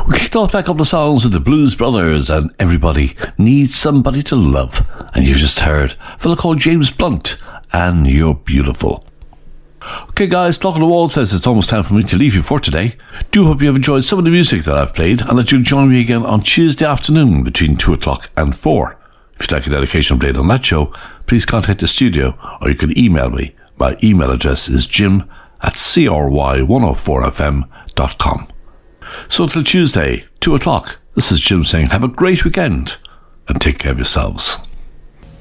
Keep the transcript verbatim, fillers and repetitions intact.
We kicked off that couple of songs with the Blues Brothers and Everybody Needs Somebody to Love. And you just heard a fella called James Blunt and You're Beautiful. Okay guys, Clock on the Wall says it's almost time for me to leave you for today. Do hope you have enjoyed some of the music that I've played and that you'll join me again on Tuesday afternoon between two o'clock and four. If you'd like a dedication played on that show, please contact the studio or you can email me. My email address is jim at c r y one oh four f m dot com. So until Tuesday, two o'clock, this is Jim saying have a great weekend and take care of yourselves.